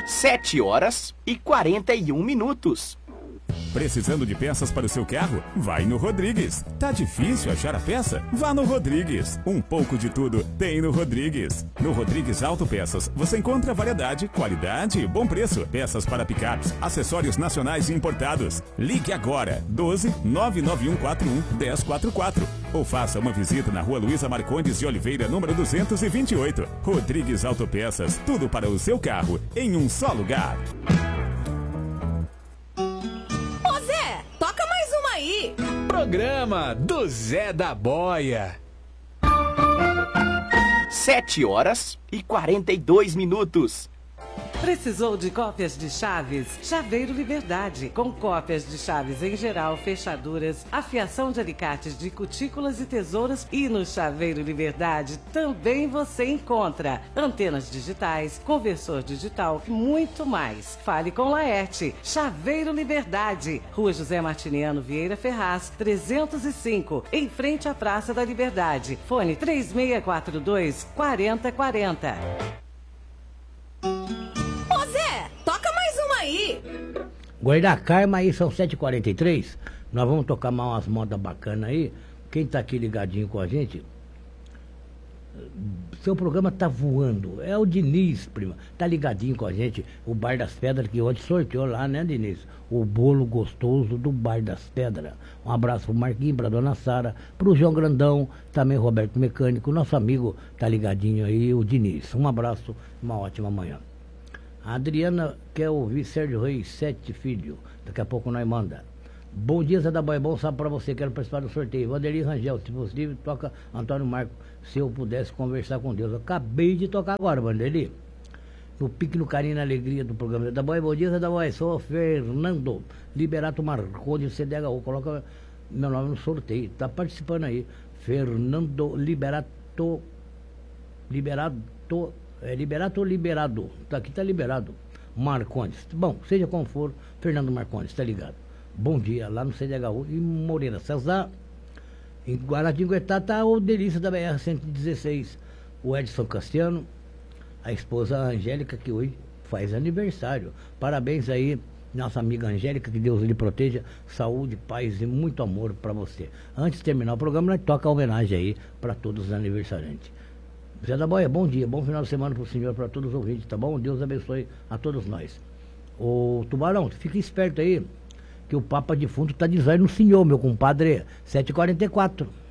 7h41. Precisando de peças para o seu carro? Vai no Rodrigues. Tá difícil achar a peça? Vá no Rodrigues. Um pouco de tudo tem no Rodrigues. No Rodrigues Autopeças você encontra variedade, qualidade e bom preço. Peças para picapes, acessórios nacionais e importados. Ligue agora 12 99141 1044 ou faça uma visita na Rua Luísa Marcondes de Oliveira, número 228. Rodrigues Autopeças, tudo para o seu carro em um só lugar. Programa do Zé da Boia. 7h42. Precisou de cópias de chaves? Chaveiro Liberdade. Com cópias de chaves em geral, fechaduras, afiação de alicates de cutículas e tesouros. E no Chaveiro Liberdade também você encontra antenas digitais, conversor digital e muito mais. Fale com Laerte. Chaveiro Liberdade. Rua José Martiniano Vieira Ferraz, 305, em frente à Praça da Liberdade. Fone 3642 4040. Guarda Karma aí, são 7h43. Nós vamos tocar mais umas modas bacanas aí. Quem tá aqui ligadinho com a gente, seu programa tá voando. É o Diniz, prima. Tá ligadinho com a gente. O Bar das Pedras, que ontem sorteou lá, né, Diniz? O bolo gostoso do Bar das Pedras. Um abraço pro Marquinhos, pra Dona Sara, pro João Grandão, também Roberto Mecânico. Nosso amigo tá ligadinho aí, o Diniz. Um abraço, uma ótima manhã. A Adriana quer ouvir Sérgio Reis, 7 filhos. Daqui a pouco nós manda. Bom dia, Zé da Boia. Bom sábado pra você. Quero participar do sorteio. Vanderlei Rangel, se possível, toca Antônio Marco. Se eu pudesse conversar com Deus. Eu acabei de tocar agora, Vanderlei. No pique, no carinho, na alegria do programa Zé da Boia. Bom dia, Zé da Boia. Sou Fernando Liberato Marconi, CDHU. Coloca meu nome no sorteio. Tá participando aí. Fernando Liberato. Liberato ou liberado? Aqui tá liberado. Marcondes. Bom, seja como for, Fernando Marcondes, tá ligado? Bom dia, lá no CDHU e Moreira Cesar. Em Guaratinguetá tá o Delícia da BR-116. O Edson Castiano, a esposa Angélica, que hoje faz aniversário. Parabéns aí, nossa amiga Angélica, que Deus lhe proteja. Saúde, paz e muito amor pra você. Antes de terminar o programa, nós toca a homenagem aí pra todos os aniversariantes. Zé da Boia, bom dia, bom final de semana pro senhor, para todos os ouvintes, tá bom? Deus abençoe a todos nós. Ô Tubarão, fica esperto aí, que o Papa Defunto tá dizendo no senhor, meu compadre. 7h44.